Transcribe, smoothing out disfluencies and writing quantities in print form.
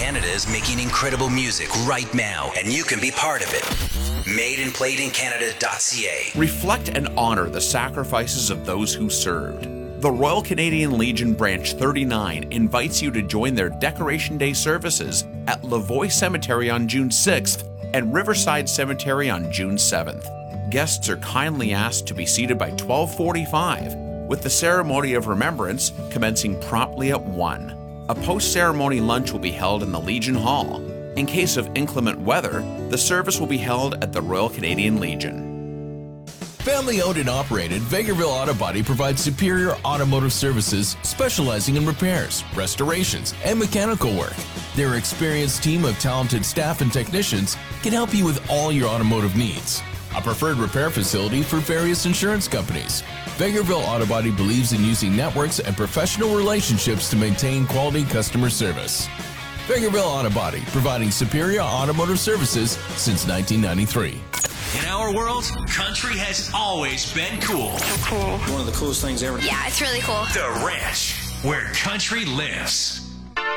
Canada is making incredible music right now, and you can be part of it. MadeandPlayedInCanada.ca. Reflect and honor the sacrifices of those who served. The Royal Canadian Legion Branch 39 invites you to join their Decoration Day services at Lavoie Cemetery on June 6th and Riverside Cemetery on June 7th. Guests are kindly asked to be seated by 12:45, with the ceremony of remembrance commencing promptly at 1. A post-ceremony lunch will be held in the Legion Hall. In case of inclement weather, the service will be held at the Royal Canadian Legion. Family owned and operated, Vegreville Auto Body provides superior automotive services specializing in repairs, restorations, and mechanical work. Their experienced team of talented staff and technicians can help you with all your automotive needs. A preferred repair facility for various insurance companies. Vegreville Auto Body believes in using networks and professional relationships to maintain quality customer service. Vegreville Auto Body, providing superior automotive services since 1993. In our world, country has always been cool. Cool. One of the coolest things ever. Yeah, it's really cool. The Ranch, where country lives.